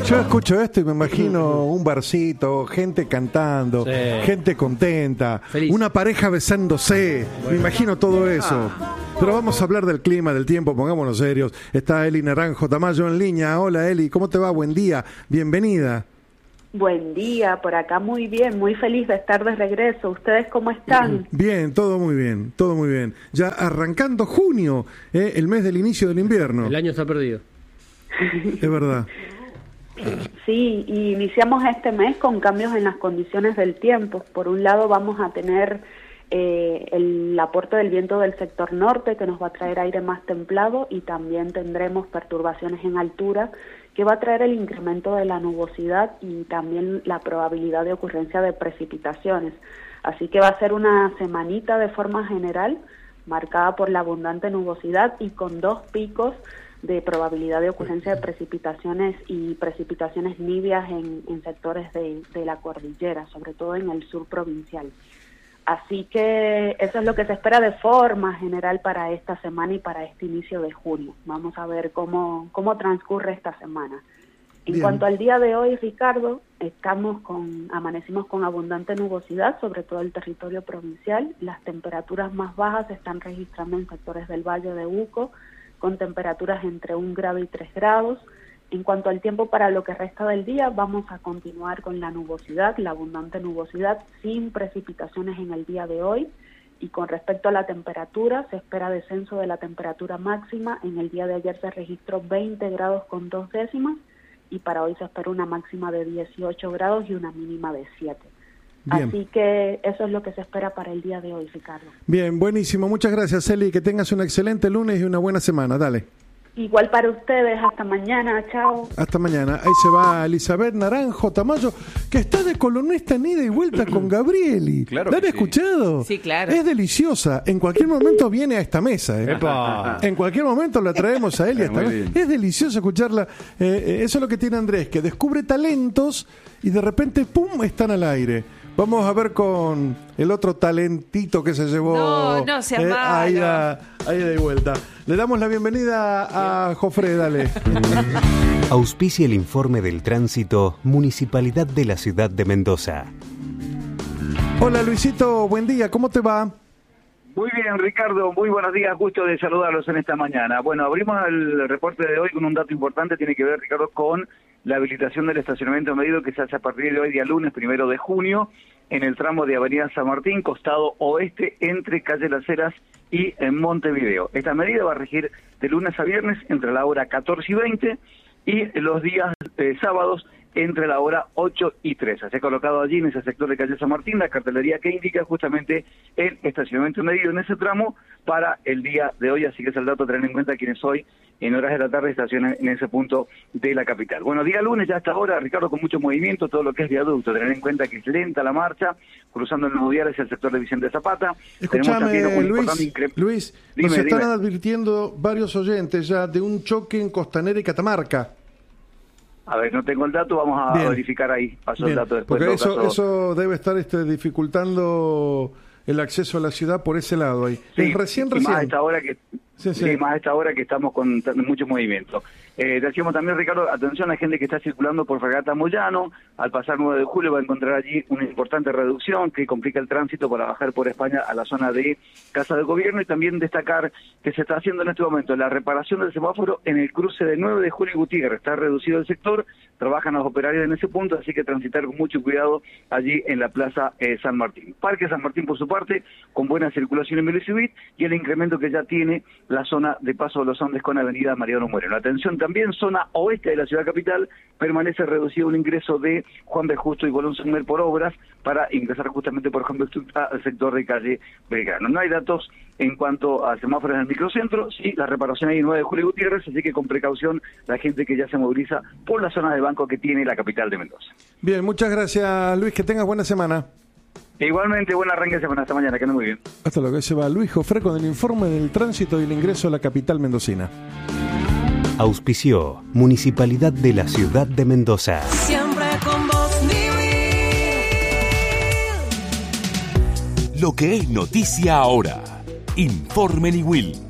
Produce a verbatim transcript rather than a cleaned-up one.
Yo escucho esto y me imagino un barcito, gente cantando, Sí. gente contenta, Feliz. una pareja besándose. Me imagino todo eso. Pero vamos a hablar del clima, del tiempo, pongámonos serios. Está Eli Naranjo Tamayo en línea. Hola Eli, ¿cómo te va? Buen día, bienvenida. Buen día, por acá muy bien, muy feliz de estar de regreso. ¿Ustedes cómo están? Bien, todo muy bien, todo muy bien. Ya arrancando junio, ¿eh? El mes del inicio del invierno. El año está perdido. Es verdad. Sí, y iniciamos este mes con cambios en las condiciones del tiempo. Por un lado vamos a tener eh, el aporte del viento del sector norte, que nos va a traer aire más templado, y también tendremos perturbaciones en altura, que va a traer el incremento de la nubosidad y también la probabilidad de ocurrencia de precipitaciones. Así que va a ser una semanita de forma general marcada por la abundante nubosidad y con dos picos de probabilidad de ocurrencia de precipitaciones y precipitaciones nivias en, en sectores de, de la cordillera, sobre todo en el sur provincial. Así que eso es lo que se espera de forma general para esta semana y para este inicio de junio. Vamos a ver cómo, cómo transcurre esta semana. En Bien. cuanto al día de hoy, Ricardo, estamos con, amanecimos con abundante nubosidad, sobre todo el territorio provincial. Las temperaturas más bajas se están registrando en sectores del Valle de Uco, con temperaturas entre un grado y tres grados. En cuanto al tiempo para lo que resta del día, vamos a continuar con la nubosidad, la abundante nubosidad, sin precipitaciones en el día de hoy. Y con respecto a la temperatura, se espera descenso de la temperatura máxima. En el día de ayer se registró veinte grados con dos décimas y para hoy se espera una máxima de dieciocho grados y una mínima de siete. Bien. Así que eso es lo que se espera para el día de hoy, Ricardo. Bien, buenísimo. Muchas gracias, Eli. Que tengas un excelente lunes y una buena semana. Dale. Igual para ustedes, hasta mañana, chao. Hasta mañana. Ahí se va Elizabeth Naranjo Tamayo, que está de columnista en ida y vuelta con Gabrieli. Claro ¿La han que sí. escuchado? Sí, claro. Es deliciosa. En cualquier momento viene a esta mesa. ¿eh? ¡Epa! En cualquier momento la traemos a Eli. Muy bien. Es delicioso escucharla. Eh, eh, eso es lo que tiene Andrés, que descubre talentos y de repente, ¡pum!, están al aire. Vamos a ver con el otro talentito que se llevó. No, no sea malo. ahí, da, ahí de vuelta. Le damos la bienvenida a Jofre, dale. Auspicia el informe del tránsito Municipalidad de la Ciudad de Mendoza. Hola Luisito, buen día, ¿cómo te va? Muy bien, Ricardo, muy buenos días, gusto de saludarlos en esta mañana. Bueno, abrimos el reporte de hoy con un dato importante, tiene que ver, Ricardo, con la habilitación del estacionamiento medido que se hace a partir de hoy, día lunes, primero de junio, en el tramo de Avenida San Martín, costado oeste, entre Calle Las Heras y en Montevideo. Esta medida va a regir de lunes a viernes entre la hora catorce y veinte y los días eh, sábados entre la hora ocho y trece. Se ha colocado allí en ese sector de Calle San Martín la cartelería que indica justamente el estacionamiento medido en ese tramo para el día de hoy, así que es el dato a tener en cuenta quienes hoy en horas de la tarde estacionan en ese punto de la capital. Bueno, día lunes ya hasta ahora, Ricardo, con mucho movimiento, todo lo que es viaducto, tener en cuenta que es lenta la marcha, cruzando el nudo vial hacia el sector de Vicente Zapata. Escúchame, Luis, incre... Luis, dime, nos están dime. advirtiendo varios oyentes ya de un choque en Costanera y Catamarca. A ver, no tengo el dato, vamos a Bien. verificar ahí, paso Bien, el dato después. porque en todo eso, caso. eso debe estar este, dificultando el acceso a la ciudad por ese lado ahí. Sí, Es recién, y recién. más a esta hora que Sí, sí. sí, más a esta hora que estamos con t- mucho movimiento. Eh, decíamos también, Ricardo, atención a la gente que está circulando por Fragata Moyano. Al pasar nueve de julio va a encontrar allí una importante reducción que complica el tránsito para bajar por España a la zona de Casa de Gobierno, y también destacar que se está haciendo en este momento la reparación del semáforo en el cruce de nueve de julio y Gutiérrez. Está reducido el sector, trabajan los operarios en ese punto, así que transitar con mucho cuidado allí en la Plaza eh, San Martín. Parque San Martín, por su parte, con buena circulación en Belisibit y el incremento que ya tiene la zona de Paso de los Andes con Avenida Mariano Moreno. Atención también, zona oeste de la ciudad capital, permanece reducido el ingreso de Juan B. Justo y Bolón Sumer por obras para ingresar justamente por Juan B. Justo al sector de calle Belgrano. No hay datos en cuanto a semáforos en el microcentro, sí, la reparación ahí en nueve de julio y Gutiérrez, así que con precaución la gente que ya se moviliza por la zona de banco que tiene la capital de Mendoza. Bien, muchas gracias Luis, que tengas buena semana. E igualmente, buen arranque de semana, hasta mañana, que ande muy bien. Hasta luego, se va Luis Jofre con el informe del tránsito y el ingreso a la capital mendocina. Auspició Municipalidad de la Ciudad de Mendoza. Siempre con vos, mi Will. Lo que es noticia ahora. Informe Niwil.